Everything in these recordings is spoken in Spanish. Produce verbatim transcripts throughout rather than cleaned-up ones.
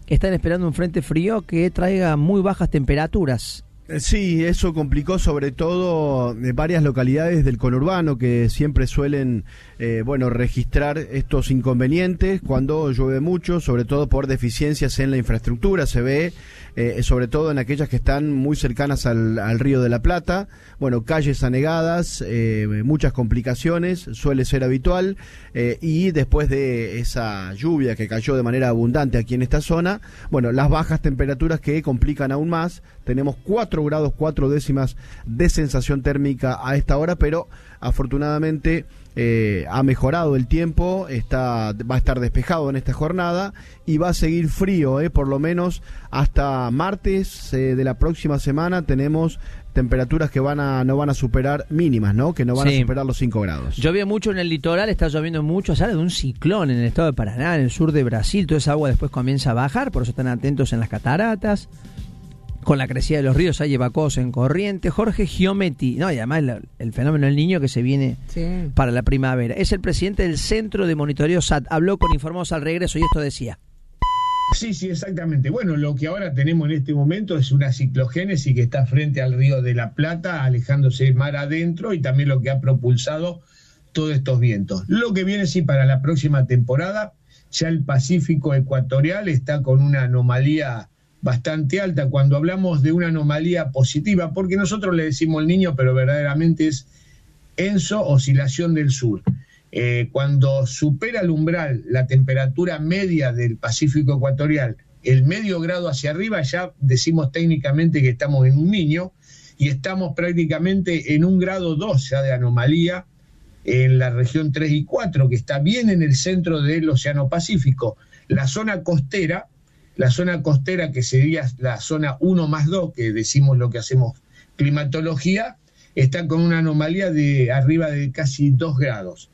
están esperando un frente frío que traiga muy bajas temperaturas. Sí, eso complicó sobre todo varias localidades del conurbano que siempre suelen, eh, bueno, registrar estos inconvenientes cuando llueve mucho, sobre todo por deficiencias en la infraestructura. Se ve, eh, sobre todo en aquellas que están muy cercanas al, al Río de la Plata. Bueno, calles anegadas, eh, muchas complicaciones, suele ser habitual, eh, y después de esa lluvia que cayó de manera abundante aquí en esta zona, bueno, las bajas temperaturas que complican aún más. Tenemos cuatro grados, cuatro décimas de sensación térmica a esta hora, pero afortunadamente eh, ha mejorado el tiempo, está, va a estar despejado en esta jornada y va a seguir frío, eh, por lo menos hasta martes eh, de la próxima semana tenemos temperaturas que van a no van a superar mínimas, ¿no? Que no van sí. a superar los cinco grados. Llovía mucho en el litoral, está lloviendo mucho, sale de un ciclón en el estado de Paraná, en el sur de Brasil, toda esa agua después comienza a bajar, por eso están atentos en las cataratas. Con la crecida de los ríos hay evacuados en corriente. Jorge Giommetti, no, y además el, el fenómeno del niño que se viene sí. para la primavera. Es el presidente del Centro de Monitoreo S A T. Habló con Informados al Regreso y esto decía. Sí, sí, exactamente. Bueno, lo que ahora tenemos en este momento es una ciclogénesis que está frente al Río de la Plata, alejándose el mar adentro, y también lo que ha propulsado todos estos vientos. Lo que viene, sí, para la próxima temporada, ya el Pacífico ecuatorial está con una anomalía bastante alta. Cuando hablamos de una anomalía positiva, porque nosotros le decimos el niño, pero verdaderamente es ENSO, oscilación del sur. Eh, cuando supera el umbral la temperatura media del Pacífico ecuatorial, el medio grado hacia arriba, ya decimos técnicamente que estamos en un niño, y estamos prácticamente en un grado dos ya de anomalía en la región tres y cuatro, que está bien en el centro del Océano Pacífico. La zona costera, la zona costera que sería la zona uno más dos, que decimos lo que hacemos climatología, está con una anomalía de arriba de casi dos grados.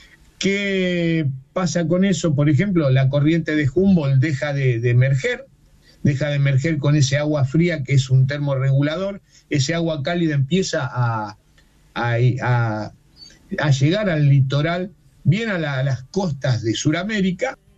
¿Qué pasa con eso? Por ejemplo, la corriente de Humboldt deja de, de emerger, deja de emerger con ese agua fría que es un termorregulador. Ese agua cálida empieza a, a, a, a llegar al litoral, bien a, la, a las costas de Sudamérica.